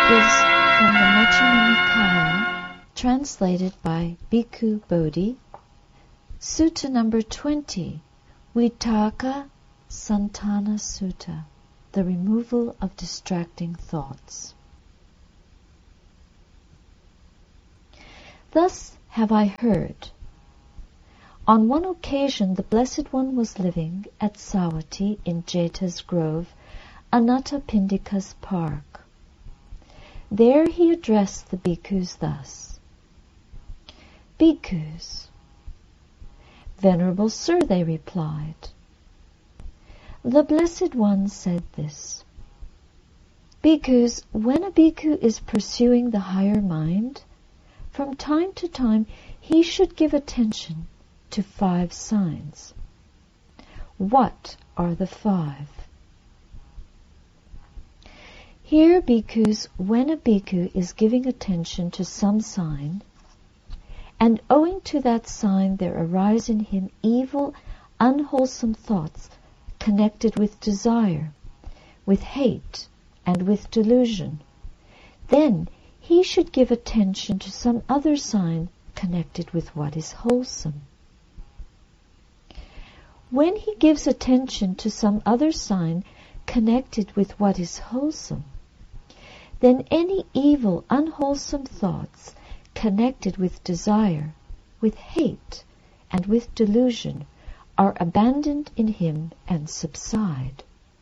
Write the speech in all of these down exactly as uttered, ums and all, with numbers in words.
is from the Majjhima Nikaya, translated by Bhikkhu Bodhi, Sutta number twenty, Vitaka Santana Sutta, the removal of distracting thoughts. Thus have I heard. On one occasion the Blessed One was living at Savatthi in Jeta's Grove, Anathapindika's park. There he addressed the bhikkhus thus: Bhikkhus, Venerable Sir, they replied, the Blessed One said this: Bhikkhus, when a bhikkhu is pursuing the higher mind, from time to time he should give attention to five signs. What are the five? Here, bhikkhus, when a bhikkhu is giving attention to some sign, and owing to that sign there arise in him evil, unwholesome thoughts connected with desire, with hate, and with delusion, then he should give attention to some other sign connected with what is wholesome. When he gives attention to some other sign connected with what is wholesome, then any evil, unwholesome thoughts connected with desire, with hate, and with delusion are abandoned in him and subside.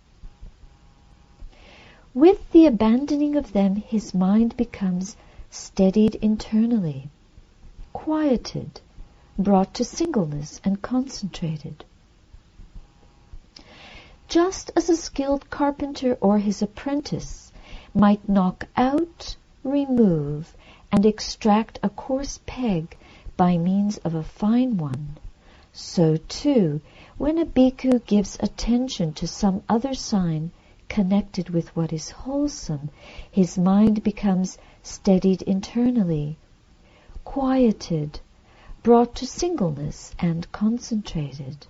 With the abandoning of them, his mind becomes steadied internally, quieted, brought to singleness and concentrated. Just as a skilled carpenter or his apprentice might knock out, remove, and extract a coarse peg by means of a fine one, so too, when a bhikkhu gives attention to some other sign connected with what is wholesome, his mind becomes steadied internally, quieted, brought to singleness and concentrated.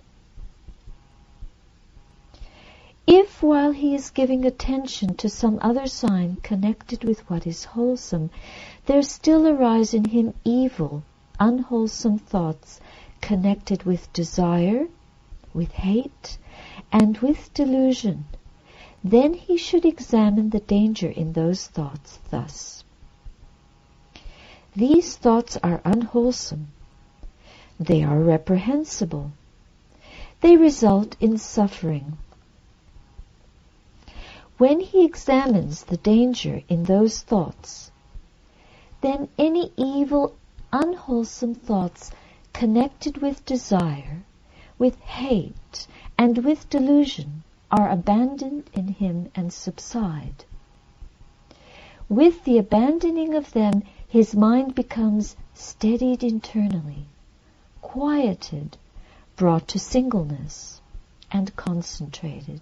If while he is giving attention to some other sign connected with what is wholesome, there still arise in him evil, unwholesome thoughts connected with desire, with hate, and with delusion, then he should examine the danger in those thoughts thus: these thoughts are unwholesome. They are reprehensible. They result in suffering. When he examines the danger in those thoughts, then any evil, unwholesome thoughts connected with desire, with hate, and with delusion are abandoned in him and subside. With the abandoning of them, his mind becomes steadied internally, quieted, brought to singleness, and concentrated.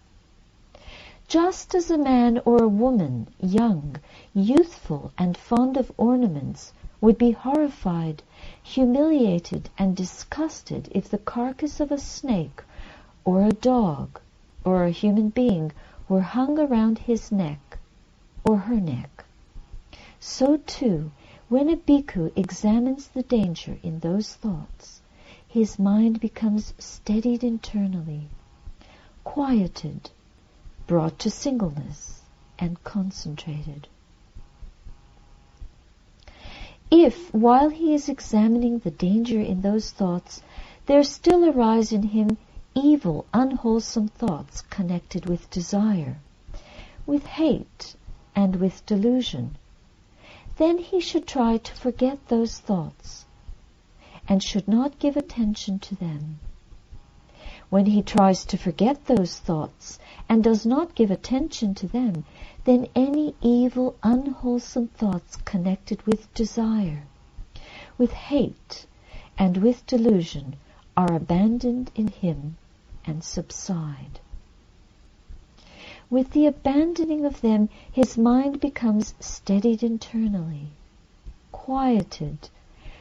Just as a man or a woman, young, youthful, and fond of ornaments, would be horrified, humiliated, and disgusted if the carcass of a snake, or a dog, or a human being were hung around his neck, or her neck, so too, when a bhikkhu examines the danger in those thoughts, his mind becomes steadied internally, quieted, brought to singleness, and concentrated. If, while he is examining the danger in those thoughts, there still arise in him evil, unwholesome thoughts connected with desire, with hate, and with delusion, then he should try to forget those thoughts, and should not give attention to them. When he tries to forget those thoughts and does not give attention to them, then any evil, unwholesome thoughts connected with desire, with hate, and with delusion are abandoned in him and subside. With the abandoning of them, his mind becomes steadied internally, quieted,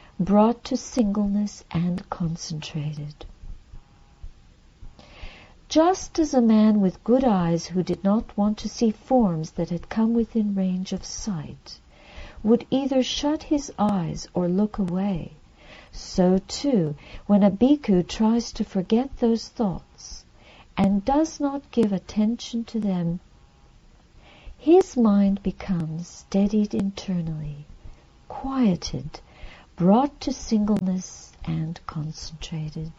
brought to singleness and concentrated. Just as a man with good eyes who did not want to see forms that had come within range of sight would either shut his eyes or look away, so too when a bhikkhu tries to forget those thoughts and does not give attention to them, his mind becomes steadied internally, quieted, brought to singleness and concentrated.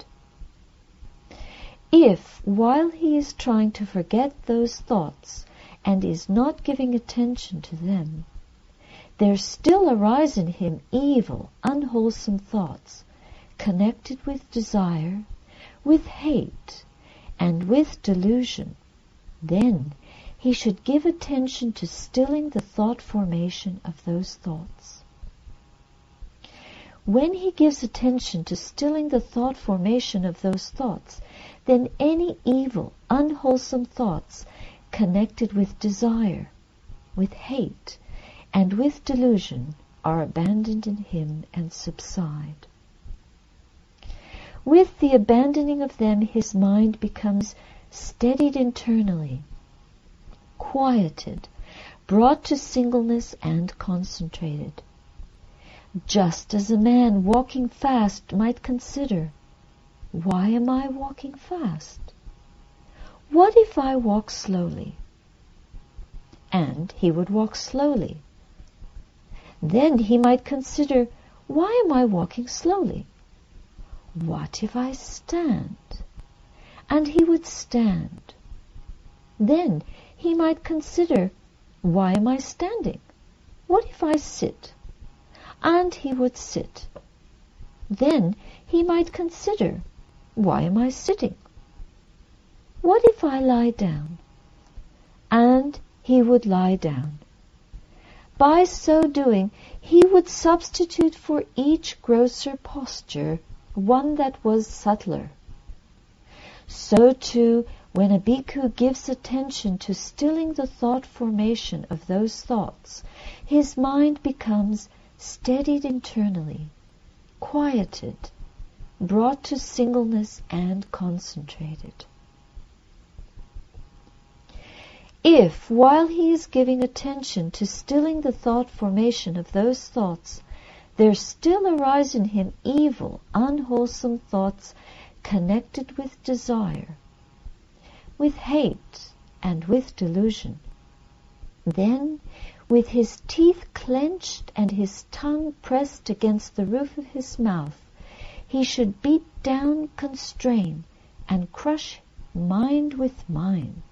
If, while he is trying to forget those thoughts and is not giving attention to them, there still arise in him evil, unwholesome thoughts connected with desire, with hate, and with delusion, then he should give attention to stilling the thought formation of those thoughts. When he gives attention to stilling the thought formation of those thoughts, then any evil, unwholesome thoughts connected with desire, with hate, and with delusion are abandoned in him and subside. With the abandoning of them, his mind becomes steadied internally, quieted, brought to singleness and concentrated. Just as a man walking fast might consider, why am I walking fast? What if I walk slowly? And he would walk slowly. Then he might consider, why am I walking slowly? What if I stand? And he would stand. Then he might consider, why am I standing? What if I sit? And he would sit. Then he might consider, why am I sitting? What if I lie down? And he would lie down. By so doing, he would substitute for each grosser posture one that was subtler. So too, when a bhikkhu gives attention to stilling the thought formation of those thoughts, his mind becomes steadied internally, quieted, brought to singleness and concentrated. If, while he is giving attention to stilling the thought formation of those thoughts, there still arise in him evil, unwholesome thoughts connected with desire, with hate, and with delusion, then, with his teeth clenched and his tongue pressed against the roof of his mouth, he should beat down, constrain, and crush mind with mind.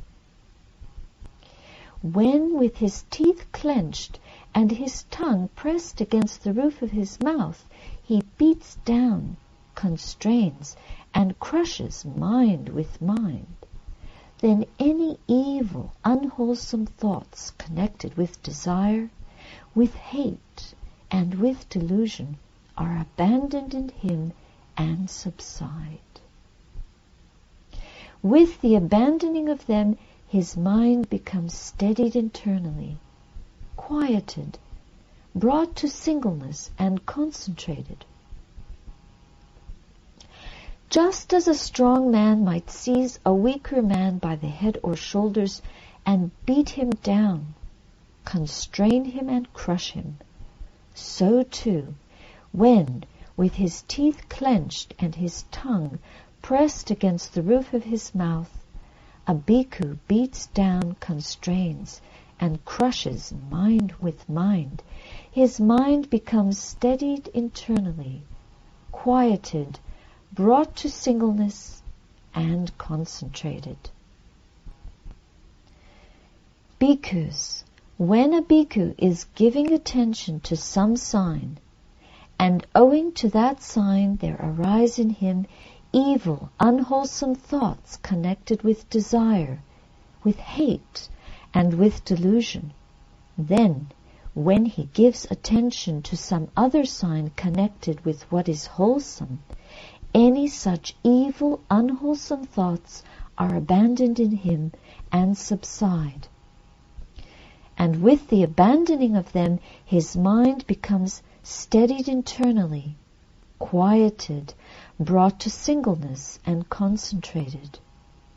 When, with his teeth clenched and his tongue pressed against the roof of his mouth, he beats down, constrains, and crushes mind with mind, then any evil, unwholesome thoughts connected with desire, with hate, and with delusion are abandoned in him and subside. With the abandoning of them, his mind becomes steadied internally, quieted, brought to singleness and concentrated. Just as a strong man might seize a weaker man by the head or shoulders and beat him down, constrain him and crush him, so too, when, with his teeth clenched and his tongue pressed against the roof of his mouth, a bhikkhu beats down, constrains, and crushes mind with mind, his mind becomes steadied internally, quieted, brought to singleness, and concentrated. Bhikkhus, when a bhikkhu is giving attention to some sign, and owing to that sign there arise in him evil, unwholesome thoughts connected with desire, with hate, and with delusion, then, when he gives attention to some other sign connected with what is wholesome, any such evil, unwholesome thoughts are abandoned in him and subside. And with the abandoning of them, his mind becomes steadied internally, quieted, brought to singleness and concentrated.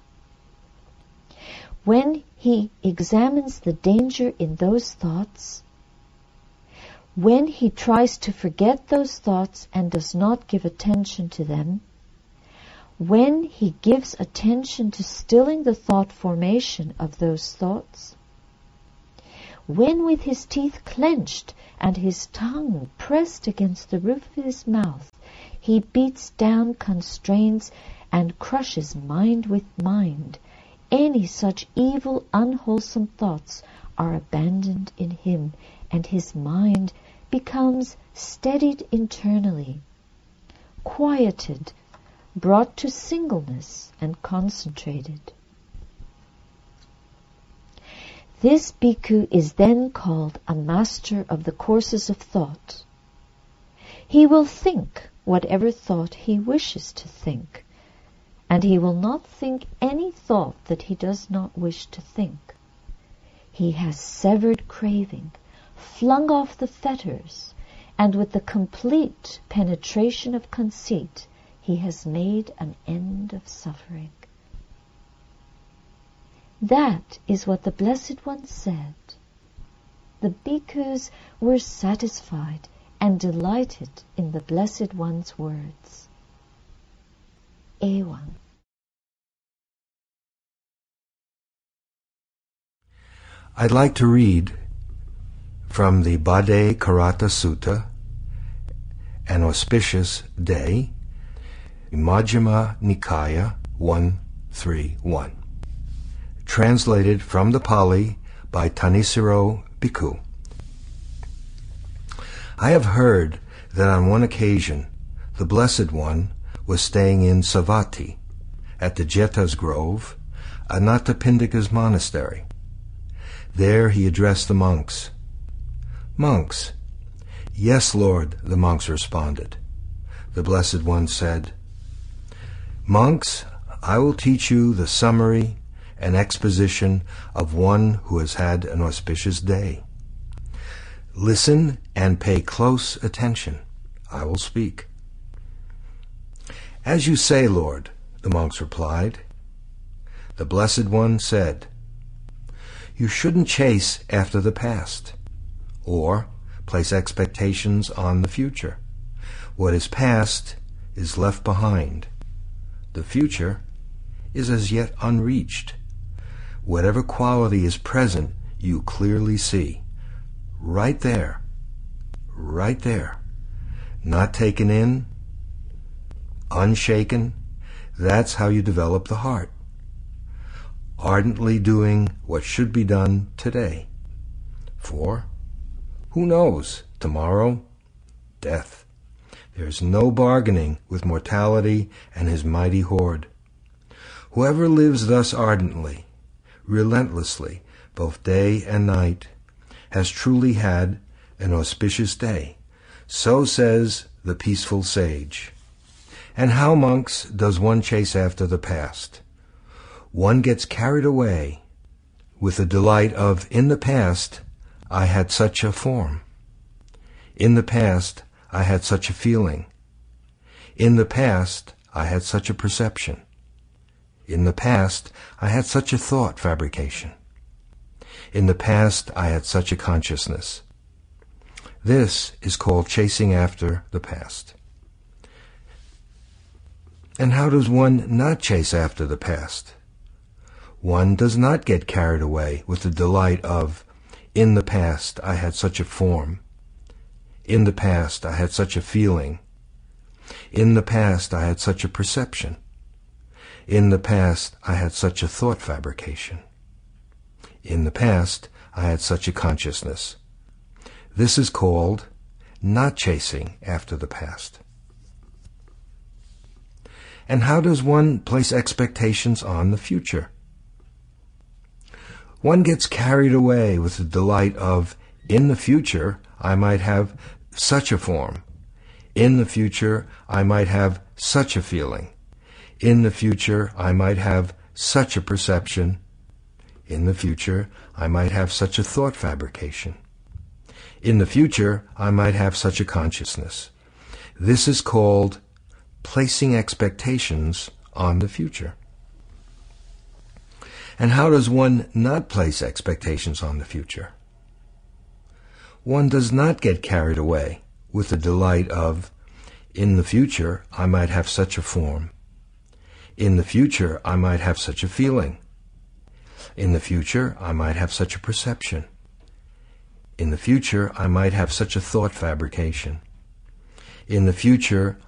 when he examines the danger in those thoughts, when he tries to forget those thoughts and does not give attention to them, when he gives attention to stilling the thought formation of those thoughts, when with his teeth clenched and his tongue pressed against the roof of his mouth, he beats down, constrains, and crushes mind with mind, any such evil, unwholesome thoughts are abandoned in him, and his mind becomes steadied internally, quieted, brought to singleness and concentrated. This bhikkhu is then called a master of the courses of thought. He will think whatever thought he wishes to think, and he will not think any thought that he does not wish to think. He has severed craving, flung off the fetters, and with the complete penetration of conceit, he has made an end of suffering. That is what the Blessed One said. The bhikkhus were satisfied and delighted in the Blessed One's words. Ewan. I'd like to read from the Bade Karata Sutta, An Auspicious Day, Majjhima Nikaya one thirty-one, translated from the Pali by Thanissaro Bhikkhu. I have heard that on one occasion the Blessed One was staying in Savatthi at the Jeta's Grove, Anathapindika's monastery. There he addressed the monks. Monks. Yes, Lord, the monks responded. The Blessed One said, Monks, I will teach you the summary and exposition of one who has had an auspicious day. Listen and pay close attention. I will speak. As you say, Lord, the monks replied. The Blessed One said, You shouldn't chase after the past, or place expectations on the future. What is past is left behind. The future is as yet unreached. Whatever quality is present, you clearly see. Right there. Right there. Not taken in, unshaken. That's how you develop the heart. Ardently doing what should be done today. For, who knows, tomorrow, death. There's no bargaining with mortality and his mighty horde. Whoever lives thus ardently, relentlessly, both day and night, has truly had an auspicious day. So says the peaceful sage. And how, monks, does one chase after the past? One gets carried away with the delight of, in the past, I had such a form. In the past, I had such a feeling. In the past, I had such a perception. In the past, I had such a thought fabrication. In the past, I had such a consciousness. This is called chasing after the past. And how does one not chase after the past? One does not get carried away with the delight of, in the past, I had such a form. In the past, I had such a feeling. In the past, I had such a perception. In the past, I had such a thought fabrication. In the past, I had such a consciousness. This is called not chasing after the past. And how does one place expectations on the future? One gets carried away with the delight of, in the future, I might have such a form. In the future, I might have such a feeling. In the future, I might have such a perception. In the future, I might have such a thought fabrication. In the future, I might have such a consciousness. This is called placing expectations on the future. And how does one not place expectations on the future? One does not get carried away with the delight of, in the future I might have such a form. In the future I might have such a feeling. In the future I might have such a perception. In the future I might have such a thought fabrication. In the future